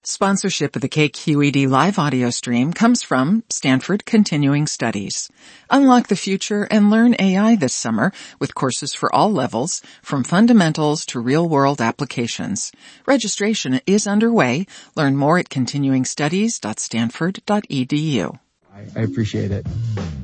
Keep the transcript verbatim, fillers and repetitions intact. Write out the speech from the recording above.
Sponsorship of the K Q E D live audio stream comes from Stanford Continuing Studies. Unlock the future and learn A I this summer with courses for all levels, from fundamentals to real-world applications. Registration is underway. Learn more at continuing studies dot stanford dot e d u. I appreciate it.